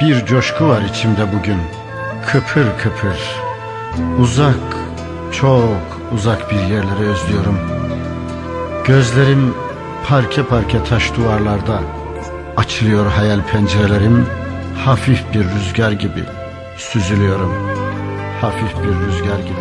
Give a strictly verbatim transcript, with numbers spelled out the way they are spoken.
Bir coşku var içimde bugün, kıpır kıpır. Uzak, çok uzak bir yerleri özlüyorum. Gözlerim parke parke taş duvarlarda. Açılıyor hayal pencerelerim. Hafif bir rüzgar gibi süzülüyorum. Hafif bir rüzgar gibi